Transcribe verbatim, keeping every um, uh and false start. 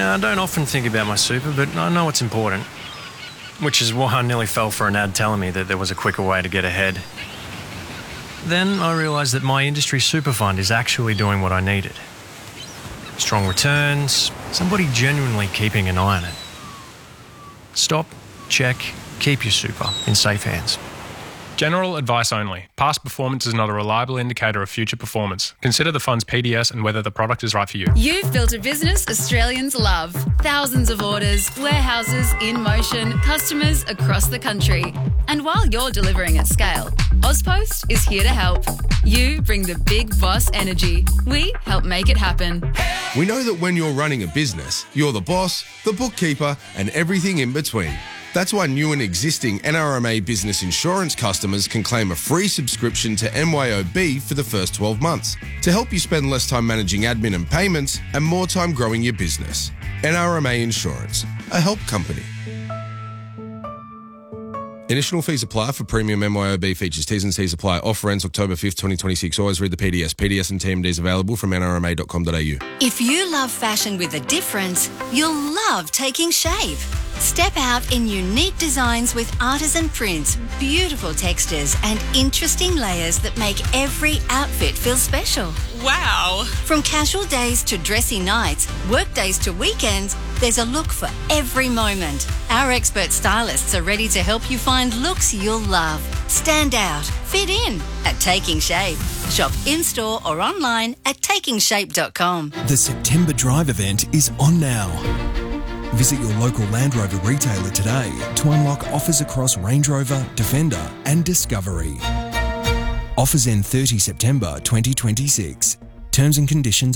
Yeah, I don't often think about my super, but I know it's important. Which is why I nearly fell for an ad telling me that there was a quicker way to get ahead. Then I realised that my industry super fund is actually doing what I needed. Strong returns, somebody genuinely keeping an eye on it. Stop, check, keep your super in safe hands. General advice only. Past performance is not a reliable indicator of future performance. Consider the fund's P D S and whether the product is right for you. You've built a business Australians love. Thousands of orders, warehouses in motion, customers across the country. And while you're delivering at scale, Ozpost is here to help. You bring the big boss energy. We help make it happen. We know that when you're running a business, you're the boss, the bookkeeper, and everything in between. That's why new and existing N R M A Business Insurance customers can claim a free subscription to M Y O B for the first twelve months to help you spend less time managing admin and payments and more time growing your business. N R M A Insurance, a help company. Additional fees apply for premium M Y O B features. T's and C's apply. Offer ends October fifth, twenty twenty-six. Always read the P D S. P D S and T M Ds available from N R M A dot com dot A U. If you love fashion with a difference, you'll love Taking Shape. Step out in unique designs with artisan prints, beautiful textures, and interesting layers that make every outfit feel special. Wow! From casual days to dressy nights, work days to weekends, there's a look for every moment. Our expert stylists are ready to help you find looks you'll love. Stand out, fit in at Taking Shape. Shop in-store or online at taking shape dot com. The September Drive event is on now. Visit your local Land Rover retailer today to unlock offers across Range Rover, Defender and Discovery. Offers end thirtieth September twenty twenty-six. Terms and conditions